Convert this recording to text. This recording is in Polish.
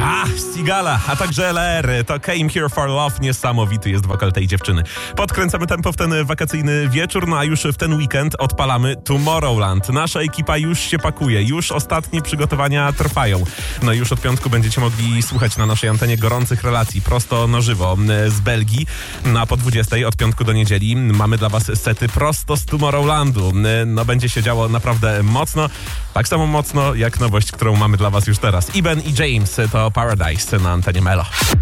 Sigala, a także LR, to Came Here For Love, niesamowity jest wokal tej dziewczyny. Podkręcamy tempo w ten wakacyjny wieczór, no a już w ten weekend odpalamy Tomorrowland. Nasza ekipa już się pakuje, już ostatnie przygotowania trwają. No i już od piątku będziecie mogli słuchać na naszej antenie gorących relacji, prosto na żywo z Belgii. No a po 20 od piątku do niedzieli mamy dla was sety prosto z Tomorrowlandu. No będzie się działo naprawdę mocno, tak samo mocno jak nowość, którą mamy dla was już teraz. Iben i James to Paradise na antenie Melo.